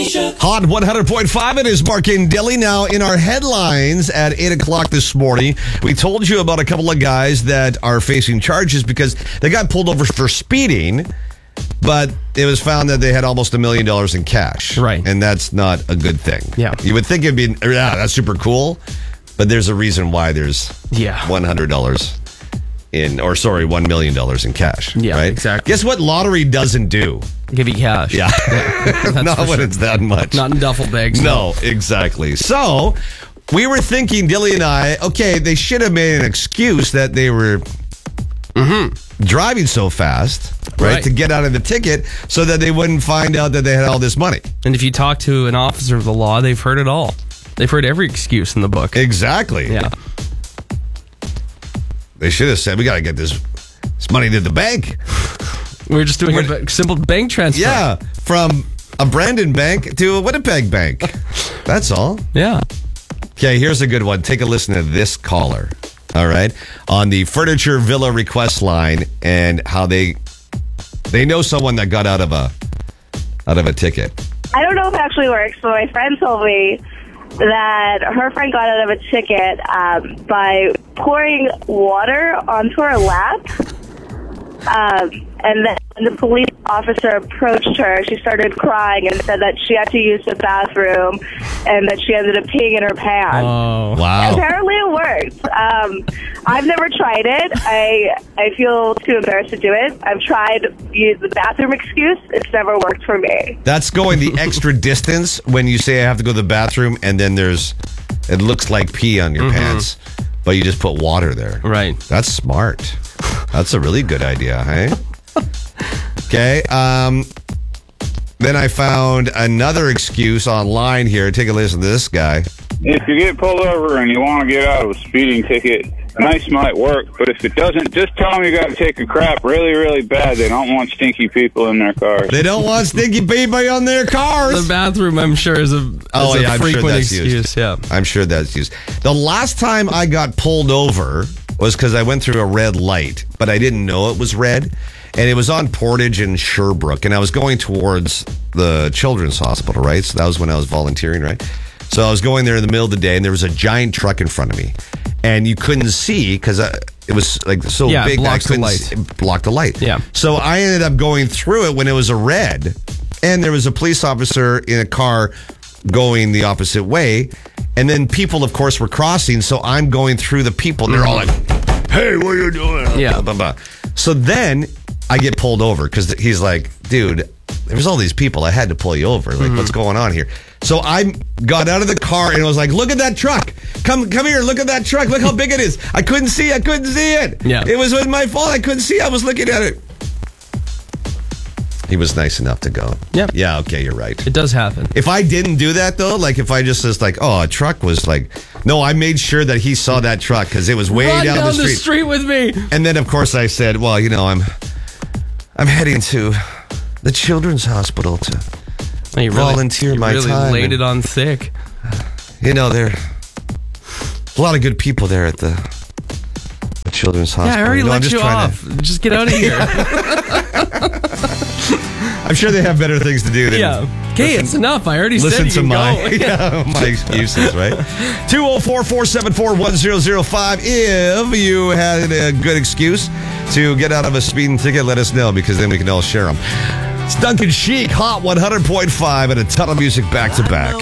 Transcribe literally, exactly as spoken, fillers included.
Hot one hundred point five, it is Mark and Dilly. Now, in our headlines at eight o'clock this morning, we told you about a couple of guys that are facing charges because they got pulled over for speeding, but it was found that they had almost a million dollars in cash. Right. And that's not a good thing. Yeah. You would think it'd be, yeah, that's super cool, but there's a reason why there's Yeah. one hundred dollars in, or sorry, one million dollars in cash. Yeah, right? exactly. Guess what lottery doesn't do? Give you cash. Yeah. That's Not for when sure. it's that much. Not in duffel bags. No, exactly. So we were thinking, Dilly and I, okay, they should have made an excuse that they were driving so fast, right, Right. to get out of the ticket so that they wouldn't find out that they had all this money. And if you talk to an officer of the law, they've heard it all. They've heard every excuse in the book. Exactly. Yeah. They should have said, we got to get this, this money to the bank. We're just doing a ba- simple bank transfer. Yeah, from a Brandon bank to a Winnipeg bank. That's all. Yeah. Okay, here's a good one. Take a listen to this caller, all right, on the Furniture Villa request line and how they they know someone that got out of a out of a ticket. I don't know if it actually works, but my friend told me that her friend got out of a ticket um, by pouring water onto her lap. Um, and then when the police officer approached her, she started crying and said that she had to use the bathroom and that she ended up peeing in her pants. Oh. Wow. Apparently it works. Um, I've never tried it. I I feel too embarrassed to do it. I've tried use the bathroom excuse. It's never worked for me. That's going the extra distance when you say I have to go to the bathroom and then there's, it looks like pee on your pants, but you just put water there. Right. That's smart. That's a really good idea, hey? Okay. Um, then I found another excuse online here. Take a listen to this guy. If you get pulled over and you want to get out of a speeding ticket, nice might work, but if it doesn't, just tell them you got to take a crap really, really bad. They don't want stinky people in their cars. They don't want stinky people on their cars. The bathroom, I'm sure, is a, is Oh, a yeah, I'm sure frequent that's excuse. used. Yeah. I'm sure that's used. The last time I got pulled over was because I went through a red light, but I didn't know it was red. And it was on Portage and Sherbrooke, and I was going towards the Children's Hospital, right? So that was when I was volunteering, right? So I was going there in the middle of the day, and there was a giant truck in front of me. And you couldn't see because it was like so Yeah, it big that I blocks the couldn't light. see, it blocked the light. Yeah. So I ended up going through it when it was a red, and there was a police officer in a car going the opposite way. And then people, of course, were crossing, so I'm going through the people, and they're all like, hey, what are you doing? Yeah. Blah, blah, blah. So then I get pulled over because he's like, dude, there's all these people. I had to pull you over. Like, what's going on here? So I got out of the car and was like, look at that truck. Come come here. Look at that truck. Look how big it is. I couldn't see. I couldn't see it. Yeah. It was my fault. I couldn't see. I was looking at it. He was nice enough to go. Yeah. Yeah, okay, you're right. It does happen. If I didn't do that, though, like if I just was like, oh, a truck was like, no, I made sure that he saw that truck because it was way Run down, down the street. with me. And then, of course, I said, well, you know, I'm I'm heading to the Children's Hospital to, Oh, you really, volunteer you my really time laid and- it on thick. you know, there a lot of good people there at the, the Children's Hospital. Yeah, I already you know, I'm let just you trying off. Just get out of here. To, I'm sure they have better things to do than Yeah. Okay, it's enough. I already said listen you to can my, go. yeah, my excuses, right? two oh four, four seven four, one oh oh five. If you had a good excuse to get out of a speeding ticket, let us know because then we can all share them. It's Duncan Sheik, Hot one hundred point five, and a ton of music back to back.